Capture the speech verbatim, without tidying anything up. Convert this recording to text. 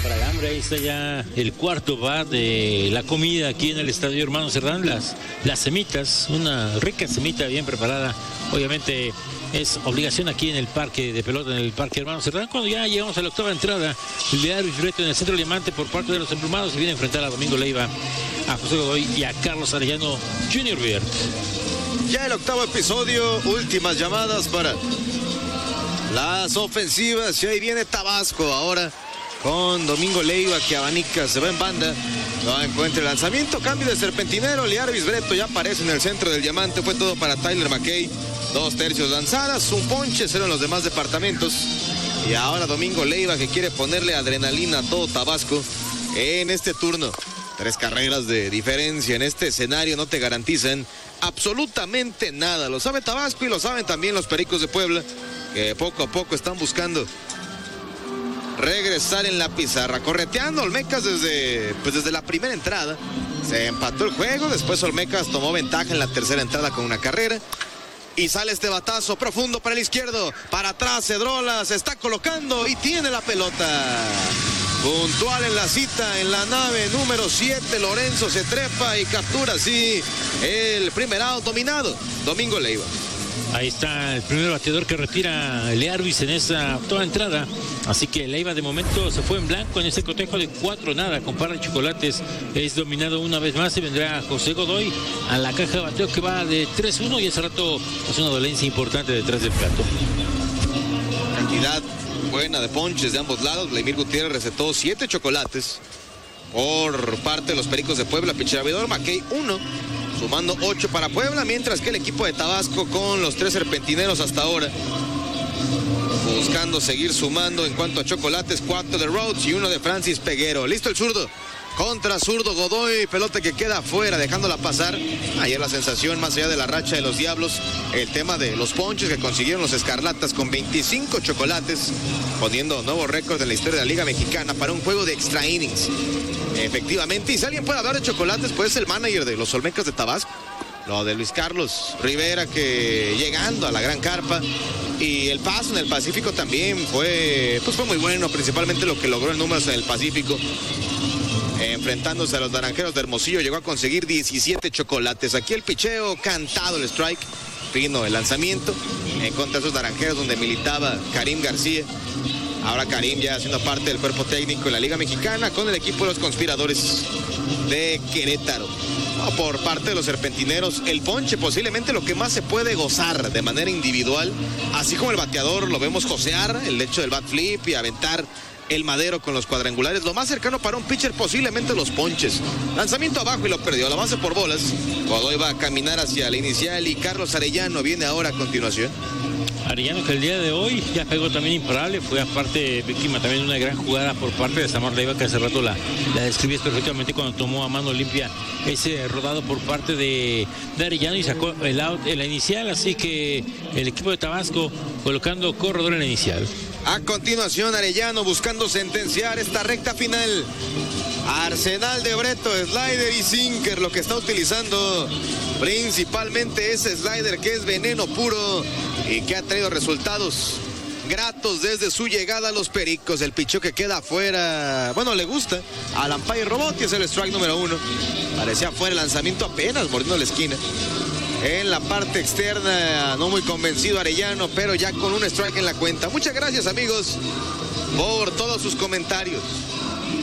hambre. Ahí está ya el cuarto bar de la comida aquí en el Estadio Hermano Cerdán. Las, las semitas, una rica semita bien preparada. Obviamente es obligación aquí en el parque de pelota, en el parque Hermano Cerdán. Cuando ya llegamos a la octava entrada, Leandro Isbreto en el centro diamante por parte de los emplumados. Se viene a enfrentar a Domingo Leiva, a José Godoy y a Carlos Arellano junior Beer. Ya el octavo episodio, últimas llamadas para las ofensivas. Y ahí viene Tabasco ahora con Domingo Leiva que abanica, se va en banda. No encuentra el lanzamiento, cambio de serpentinero. Leandro Isbreto ya aparece en el centro del diamante. Fue todo para Tyler McKay. Dos tercios lanzadas, un ponche, cero en los demás departamentos. Y ahora Domingo Leiva que quiere ponerle adrenalina a todo Tabasco en este turno. Tres carreras de diferencia en este escenario no te garantizan absolutamente nada. Lo sabe Tabasco y lo saben también los Pericos de Puebla, que poco a poco están buscando regresar en la pizarra. Correteando Olmecas desde, pues desde la primera entrada. Se empató el juego, después Olmecas tomó ventaja en la tercera entrada con una carrera. Y sale este batazo profundo para el izquierdo. Para atrás, Cedrola se está colocando y tiene la pelota. Puntual en la cita, en la nave número siete, Lorenzo se trepa y captura así el primer out dominado. Domingo Leiva. Ahí está el primer bateador que retira Learvis en esa octava entrada. Así que Leiva de momento se fue en blanco en este cotejo de cuatro nada. Con par de chocolates es dominado una vez más y vendrá José Godoy a la caja de bateo que va de tres uno y hace rato hace una dolencia importante detrás del plato. Cantidad buena de ponches de ambos lados. Vladimir Gutiérrez recetó siete chocolates por parte de los Pericos de Puebla. Pitcher abridor, McKay uno, sumando ocho para Puebla, mientras que el equipo de Tabasco con los tres serpentineros hasta ahora buscando seguir sumando en cuanto a chocolates. Cuatro de Rhodes y uno de Francis Peguero. Listo el zurdo contra zurdo Godoy, pelota que queda afuera dejándola pasar. Ayer la sensación más allá de la racha de los Diablos, el tema de los ponches que consiguieron los Escarlatas con veinticinco chocolates, poniendo nuevo récord en la historia de la Liga Mexicana para un juego de extra innings. Efectivamente, y si alguien puede hablar de chocolates, pues es el manager de los Olmecas de Tabasco. Lo de Luis Carlos Rivera, que llegando a la gran carpa, y el paso en el Pacífico también fue, pues fue muy bueno, principalmente lo que logró en números en el Pacífico. Enfrentándose a los Naranjeros de Hermosillo, llegó a conseguir diecisiete chocolates. Aquí el picheo, cantado el strike, fino el lanzamiento en contra de esos Naranjeros donde militaba Karim García. Ahora Karim ya haciendo parte del cuerpo técnico en la Liga Mexicana con el equipo de los Conspiradores de Querétaro. No, por parte de los serpentineros, el ponche posiblemente lo que más se puede gozar de manera individual, así como el bateador lo vemos josear, el hecho del bat flip y aventar el madero con los cuadrangulares. Lo más cercano para un pitcher posiblemente los ponches. Lanzamiento abajo y lo perdió, la base por bolas. Godoy va a caminar hacia la inicial y Carlos Arellano viene ahora a continuación. Arellano que el día de hoy ya pegó también imparable, fue aparte víctima también de una gran jugada por parte de Samar Leiva, que hace rato la, la describías perfectamente cuando tomó a mano limpia ese rodado por parte de, de Arellano y sacó el out en la inicial. Así que el equipo de Tabasco colocando corredor en la inicial. A continuación Arellano buscando sentenciar esta recta final. Arsenal de Breto, slider y sinker, lo que está utilizando principalmente ese slider que es veneno puro y que ha traído resultados gratos desde su llegada a los Pericos. El picheo que queda afuera, bueno, le gusta al umpire Robot y es el strike número uno. Parecía afuera el lanzamiento apenas mordiendo la esquina. En la parte externa, no muy convencido Arellano, pero ya con un strike en la cuenta. Muchas gracias, amigos, por todos sus comentarios.